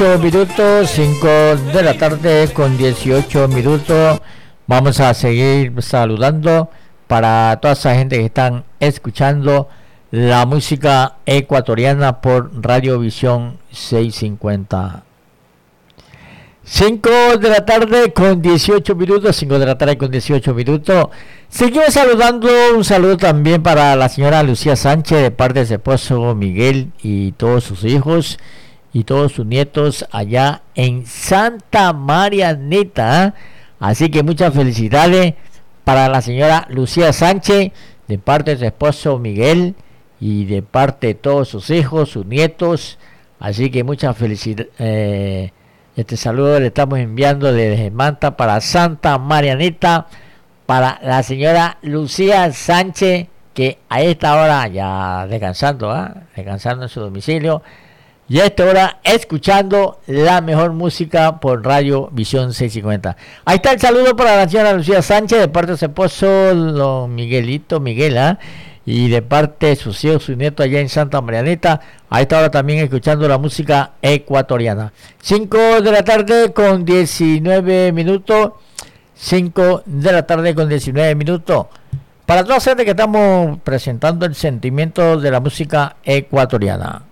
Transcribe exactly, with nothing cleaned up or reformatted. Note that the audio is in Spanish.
dieciocho minutos, cinco de la tarde con dieciocho minutos. Vamos a seguir saludando para toda esa gente que están escuchando la música ecuatoriana por Radiovisión seiscientos cincuenta. cinco de la tarde con dieciocho minutos, cinco de la tarde con dieciocho minutos. Seguimos saludando, un saludo también para la señora Lucía Sánchez de parte de su esposo Miguel y todos sus hijos y todos sus nietos allá en Santa Marianita. Así que muchas felicidades para la señora Lucía Sánchez de parte de su esposo Miguel y de parte de todos sus hijos, sus nietos. Así que muchas felicidades. Eh, este saludo le estamos enviando desde Manta para Santa Marianita, para la señora Lucía Sánchez, que a esta hora ya descansando, ¿eh? descansando en su domicilio, y a esta hora escuchando la mejor música por Radio Visión seiscientos cincuenta. Ahí está el saludo para la señora Lucía Sánchez de parte de su esposo don Miguelito Miguel, ¿eh? y de parte de sus hijos, sus nietos allá en Santa Marianita. A esta hora también escuchando la música ecuatoriana. cinco de la tarde con diecinueve minutos. cinco de la tarde con diecinueve minutos. Para toda la gente que estamos presentando el sentimiento de la música ecuatoriana.